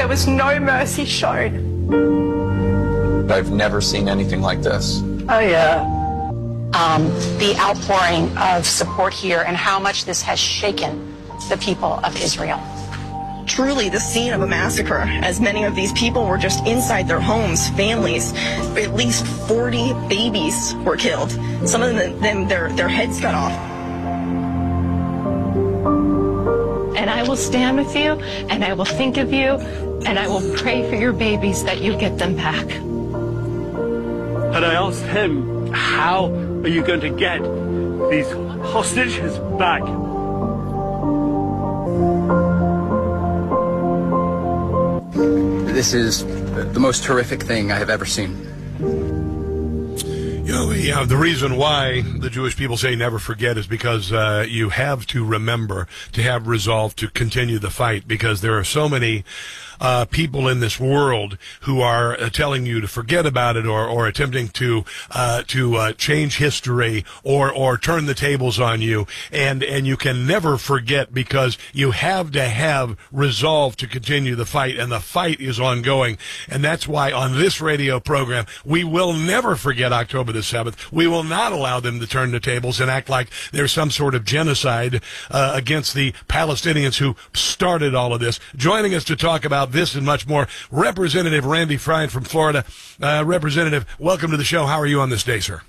there was no mercy shown. I've never seen anything like this. Oh, yeah. The outpouring of support here and how much this has shaken the people of Israel. Truly the scene of a massacre, as many of these people were just inside their homes, families. At least 40 babies were killed. Some of them their heads cut off. And I will stand with you, and I will think of you, and I will pray for your babies that you get them back. And I asked him, how are you going to get these hostages back? This is the most horrific thing I have ever seen. You know, the reason why the Jewish people say never forget is because you have to remember, to have resolve to continue the fight, because there are so many people in this world who are telling you to forget about it, or attempting to change history, or turn the tables on you, and you can never forget, because you have to have resolve to continue the fight, and the fight is ongoing. And that's why on this radio program we will never forget October the 7th. We will not allow them to turn the tables and act like there's some sort of genocide against the Palestinians who started all of this. Joining us to talk about this and much more, Representative Randy Friend from Florida. Representative, welcome to the show. How are you on this day, sir?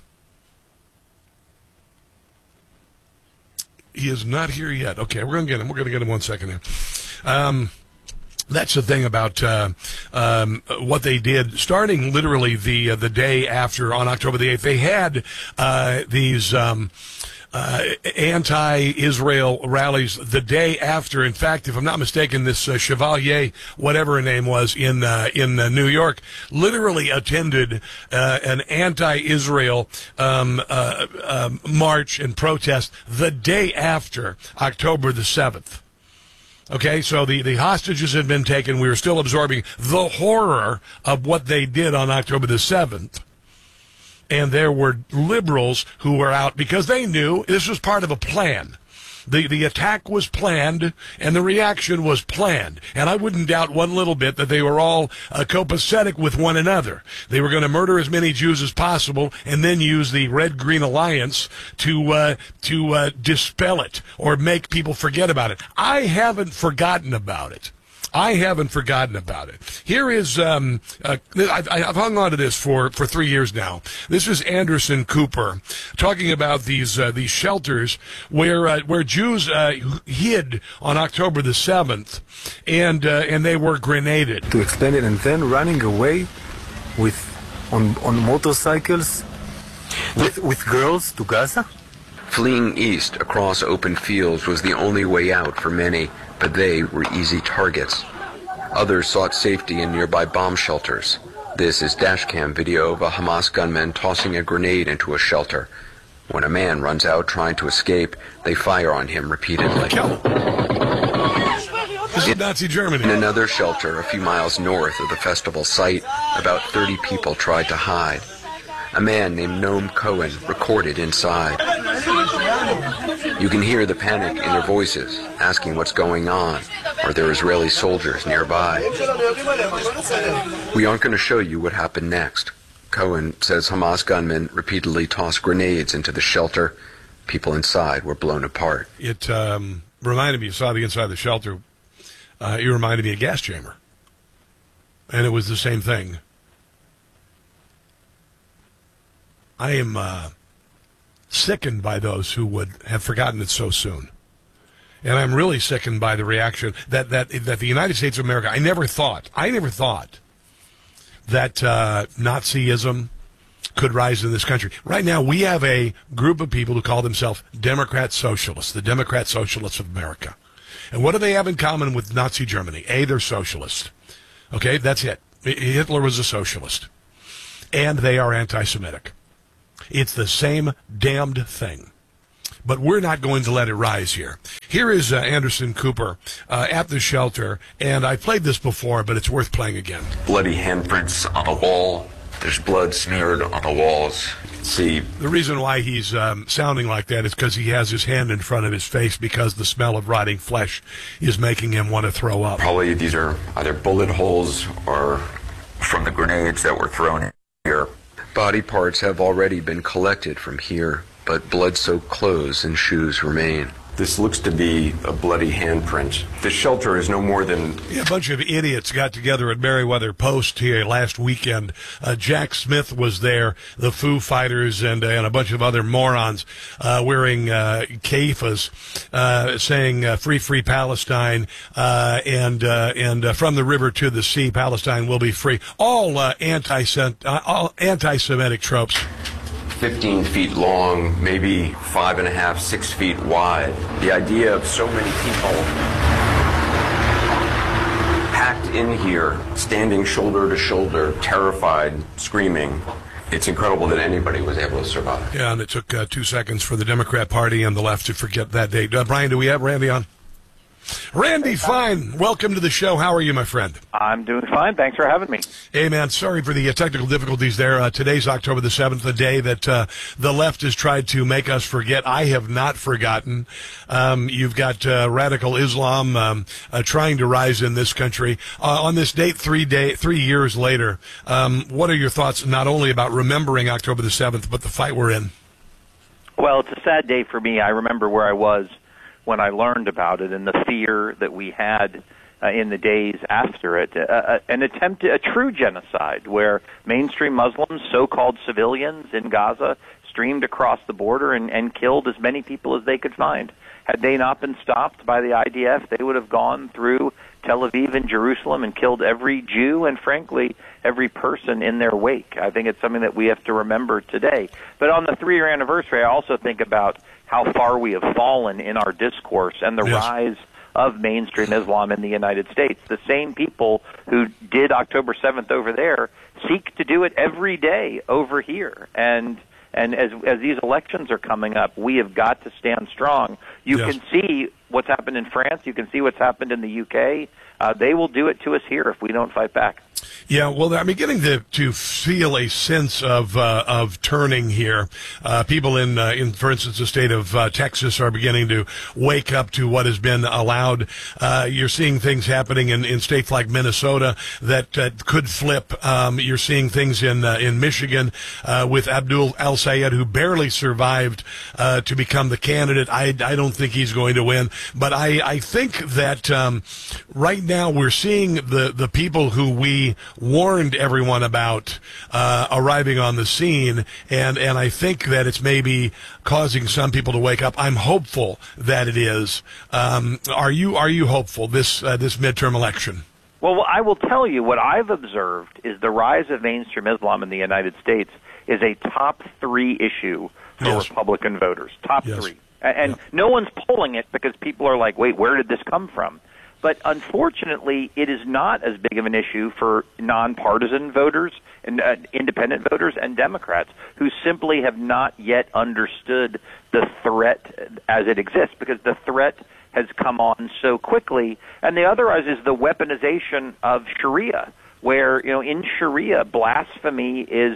He is not here yet. Okay, we're going to get him. We're going to get him 1 second here. That's the thing about what they did, starting literally the day after, on October the 8th. They had these anti-Israel rallies the day after. In fact, if I'm not mistaken, this Chevalier, whatever her name was, in New York, literally attended an anti-Israel march and protest the day after October the 7th. Okay, so the hostages had been taken. We were still absorbing the horror of what they did on October the 7th. And there were liberals who were out because they knew this was part of a plan. The attack was planned, and the reaction was planned. And I wouldn't doubt one little bit that they were all copacetic with one another. They were going to murder as many Jews as possible, and then use the Red-Green Alliance to dispel it or make people forget about it. I haven't forgotten about it. Here is, I've hung on to this for 3 years now. This is Anderson Cooper talking about these shelters where Jews hid on October the 7th, and they were grenaded. To explain it, and then running away on motorcycles with girls to Gaza? Fleeing east across open fields was the only way out for many, but they were easy targets. Others sought safety in nearby bomb shelters. This is dashcam video of a Hamas gunman tossing a grenade into a shelter. When a man runs out trying to escape, they fire on him repeatedly. This is Nazi Germany. In another shelter a few miles north of the festival site, about 30 people tried to hide. A man named Noam Cohen recorded inside. You can hear the panic in their voices, asking what's going on. Are there Israeli soldiers nearby? We aren't going to show you what happened next. Cohen says Hamas gunmen repeatedly tossed grenades into the shelter. People inside were blown apart. It reminded me, you saw the inside of the shelter, it reminded me of a gas chamber. And it was the same thing. I am sickened by those who would have forgotten it so soon. And I'm really sickened by the reaction that the United States of America, I never thought that Nazism could rise in this country. Right now, we have a group of people who call themselves Democrat Socialists, the Democrat Socialists of America. And what do they have in common with Nazi Germany? A, they're socialist. Okay, that's it. Hitler was a socialist. And they are anti-Semitic. It's the same damned thing. But we're not going to let it rise here. Here is Anderson Cooper at the shelter, and I played this before, but it's worth playing again. Bloody handprints on a wall, There's blood smeared on the walls. You can see. The reason why he's sounding like that is because he has his hand in front of his face because the smell of rotting flesh is making him want to throw up. Probably these are either bullet holes or from the grenades that were thrown here. Body parts have already been collected from here, but blood-soaked clothes and shoes remain. This looks to be a bloody handprint. This shelter is no more than... A bunch of idiots got together at Merriweather Post here last weekend. Jack Smith was there, the Foo Fighters, and a bunch of other morons wearing keffas, saying "Free, free Palestine," and "From the river to the sea, Palestine will be free." All anti-Semitic tropes. 15 feet long, maybe 5.5, 6 feet wide. The idea of so many people packed in here, standing shoulder to shoulder, terrified, screaming. It's incredible that anybody was able to survive. Yeah, and it took 2 seconds for the Democrat Party and the left to forget that date. Brian, do we have Randy on? Randy Fine, welcome to the show. How are you, my friend? I'm doing fine. Thanks for having me. Hey, man, sorry for the technical difficulties there. Today's October the 7th, the day that the left has tried to make us forget. I have not forgotten. You've got radical Islam trying to rise in this country. On this date, 3 years later, what are your thoughts not only about remembering October the 7th, but the fight we're in? Well, it's a sad day for me. I remember where I was when I learned about it and the fear that we had in the days after it, an attempt, a true genocide where mainstream Muslims, so-called civilians in Gaza, streamed across the border and killed as many people as they could find. Had they not been stopped by the IDF, they would have gone through Tel Aviv and Jerusalem and killed every Jew and, frankly, every person in their wake. I think it's something that we have to remember today. But on the 3-year anniversary, I also think about how far we have fallen in our discourse and the rise of mainstream Islam in the United States. The same people who did October 7th over there seek to do it every day over here. And as these elections are coming up, we have got to stand strong. You can see what's happened in France. You can see what's happened in the UK. They will do it to us here if we don't fight back. Yeah, well, I'm beginning to feel a sense of turning here. People in, for instance, the state of Texas are beginning to wake up to what has been allowed. You're seeing things happening in states like Minnesota that could flip. You're seeing things in Michigan with Abdul al-Sayed, who barely survived to become the candidate. I don't think he's going to win, but I think that right now we're seeing the people who we warned everyone about arriving on the scene, and I think that it's maybe causing some people to wake up. I'm hopeful that it is. Are you hopeful this midterm election? Well, I will tell you what I've observed is the rise of mainstream Islam in the United States is a top 3 issue for Republican voters. Top 3. And no one's polling it because people are like, wait, where did this come from? But unfortunately, it is not as big of an issue for nonpartisan voters and independent voters and Democrats who simply have not yet understood the threat as it exists, because the threat has come on so quickly. And the other is the weaponization of Sharia, where, you know, in Sharia, blasphemy is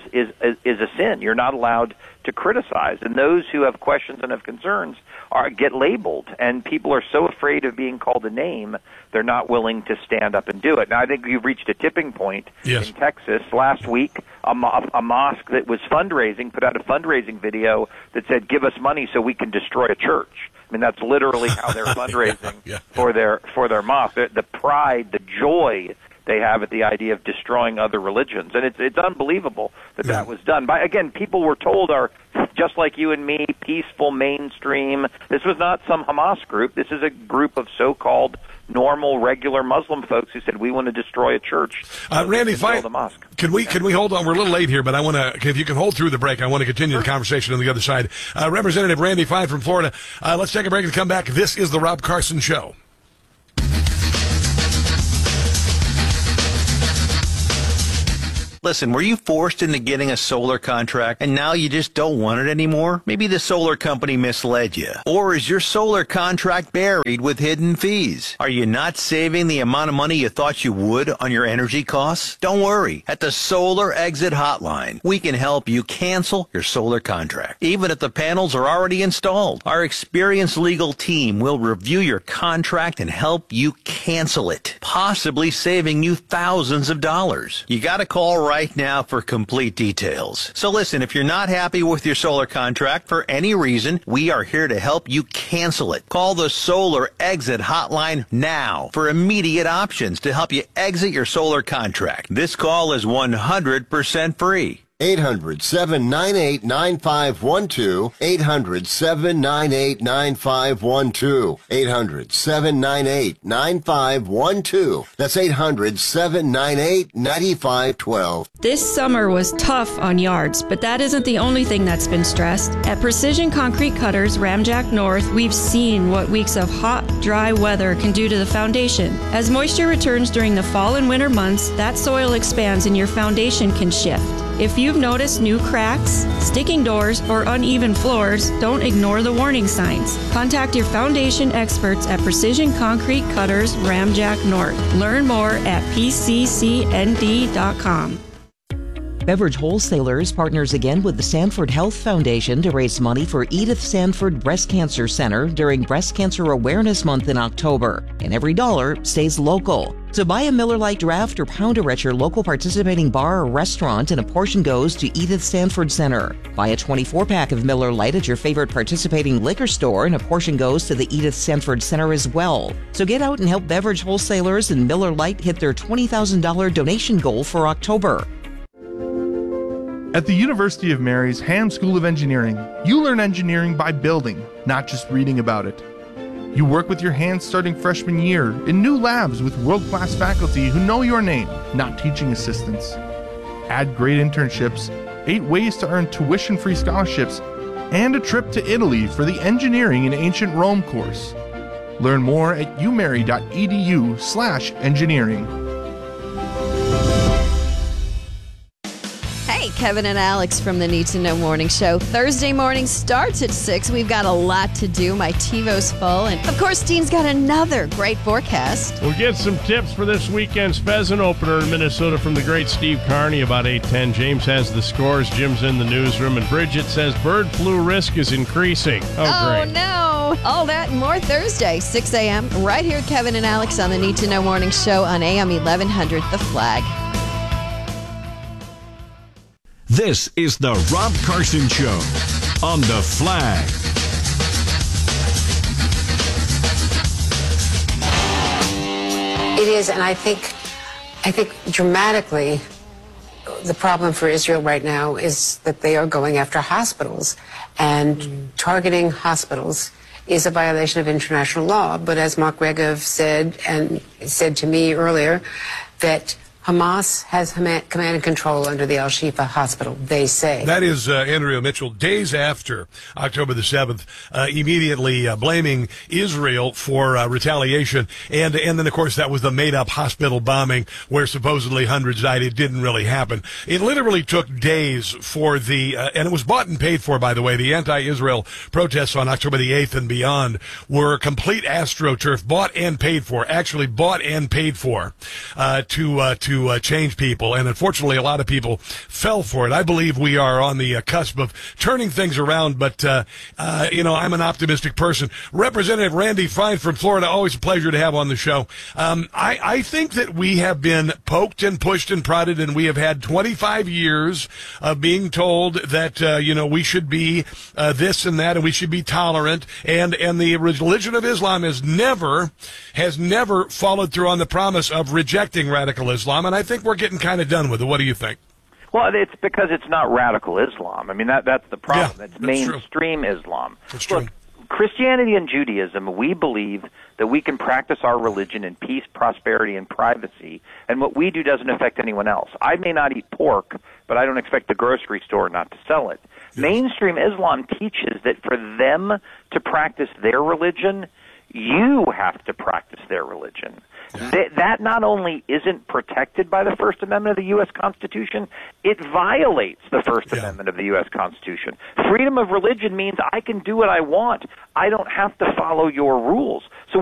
a sin. You're not allowed to criticize, and those who have questions and have concerns get labeled, and people are so afraid of being called a name, they're not willing to stand up and do it. Now, I think you've reached a tipping point in Texas. Last week, a mosque that was fundraising put out a fundraising video that said, "Give us money so we can destroy a church." I mean, that's literally how they're fundraising for their mosque. The pride, the joy they have at the idea of destroying other religions. And it's unbelievable that was done. Again, people were told are just like you and me, peaceful, mainstream. This was not some Hamas group. This is a group of so-called normal, regular Muslim folks who said, we want to destroy a church. Randy, fine. Can we hold on? We're a little late here, but I want to, if you can hold through the break, I want to continue the conversation on the other side. Representative Randy Fine from Florida. Let's take a break and come back. This is the Rob Carson Show. Listen, were you forced into getting a solar contract and now you just don't want it anymore? Maybe the solar company misled you. Or is your solar contract buried with hidden fees? Are you not saving the amount of money you thought you would on your energy costs? Don't worry. At the Solar Exit Hotline, we can help you cancel your solar contract, even if the panels are already installed. Our experienced legal team will review your contract and help you cancel it, possibly saving you thousands of dollars. You got to call right now for complete details. So listen, if you're not happy with your solar contract for any reason, we are here to help you cancel it. Call the Solar Exit Hotline now for immediate options to help you exit your solar contract. This call is 100% free. 800-798-9512. 800-798-9512. 800-798-9512. That's 800-798-9512. This summer was tough on yards, but that isn't the only thing that's been stressed. At Precision Concrete Cutters, Ramjack North, we've seen what weeks of hot, dry weather can do to the foundation. As moisture returns during the fall and winter months, that soil expands and your foundation can shift. If you've noticed new cracks, sticking doors, or uneven floors, don't ignore the warning signs. Contact your foundation experts at Precision Concrete Cutters, Ramjack North. Learn more at pccnd.com. Beverage Wholesalers partners again with the Sanford Health Foundation to raise money for Edith Sanford Breast Cancer Center during Breast Cancer Awareness Month in October. And every dollar stays local. So buy a Miller Lite draft or pounder at your local participating bar or restaurant, and a portion goes to Edith Sanford Center. Buy a 24-pack of Miller Lite at your favorite participating liquor store, and a portion goes to the Edith Sanford Center as well. So get out and help Beverage Wholesalers and Miller Lite hit their $20,000 donation goal for October. At the University of Mary's Ham School of Engineering, you learn engineering by building, not just reading about it. You work with your hands starting freshman year in new labs with world-class faculty who know your name, not teaching assistants. Add great internships, 8 ways to earn tuition-free scholarships, and a trip to Italy for the Engineering in Ancient Rome course. Learn more at umary.edu/engineering. Hey, Kevin and Alex from the Need to Know Morning Show. Thursday morning starts at 6. We've got a lot to do. My TiVo's full. And, of course, Dean's got another great forecast. We'll get some tips for this weekend's pheasant opener in Minnesota from the great Steve Carney about 8:10. James has the scores. Jim's in the newsroom. And Bridget says bird flu risk is increasing. Oh, great. No. All that and more Thursday, 6 a.m. right here, Kevin and Alex on the Need to Know Morning Show on AM 1100, The Flag. This is the Rob Carson Show on The Flag. It is, and I think dramatically, the problem for Israel right now is that they are going after hospitals, and targeting hospitals is a violation of international law. But as Mark Regev said, and said to me earlier, that Hamas has command and control under the Al-Shifa hospital, they say. That is Andrea Mitchell, days after October the 7th, immediately blaming Israel for retaliation. And then, of course, that was the made-up hospital bombing where supposedly hundreds died. It didn't really happen. It literally took days for the, and it was bought and paid for, by the way. The anti-Israel protests on October the 8th and beyond were complete AstroTurf, bought and paid for, actually bought and paid for, to change people, and unfortunately a lot of people fell for it. I believe we are on the cusp of turning things around, but I'm an optimistic person. Representative Randy Fine from Florida, always a pleasure to have on the show. I think that we have been poked and pushed and prodded, and we have had 25 years of being told that we should be this and that, and we should be tolerant, and the religion of Islam has never followed through on the promise of rejecting radical Islam. And I think we're getting kind of done with it. What do you think? Well, it's because it's not radical Islam. I mean, that's the problem. Yeah, it's mainstream Islam. That's Look, true. Christianity and Judaism, we believe that we can practice our religion in peace, prosperity, and privacy, and what we do doesn't affect anyone else. I may not eat pork, but I don't expect the grocery store not to sell it. Yes. Mainstream Islam teaches that for them to practice their religion, you have to practice their religion. That not only isn't protected by the First Amendment of the U.S. Constitution, it violates the First Amendment of the U.S. Constitution. Freedom of religion means I can do what I want. I don't have to follow your rules. So